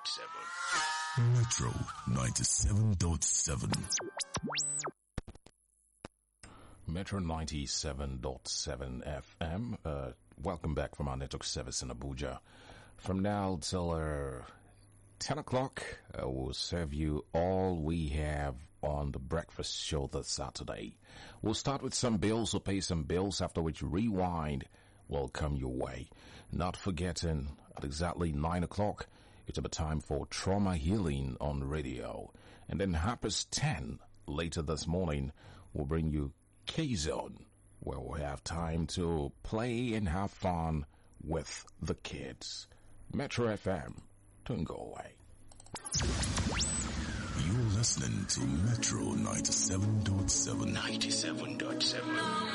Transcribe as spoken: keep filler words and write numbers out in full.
dot seven. Metro ninety-seven point seven. Metro ninety-seven point seven F M. Uh, welcome back from our network service in Abuja. From now till uh, ten o'clock, uh, we'll serve you all we have on the breakfast show this Saturday. We'll start with some bills, we'll pay some bills, after which Rewind will come your way. Not forgetting, at exactly nine o'clock, it's about time for Trauma Healing on radio. And then half past ten, later this morning, we'll bring you K-Zone, where we'll have time to play and have fun with the kids. Metro F M, don't go away. You're listening to Metro ninety-seven point seven. ninety-seven point seven.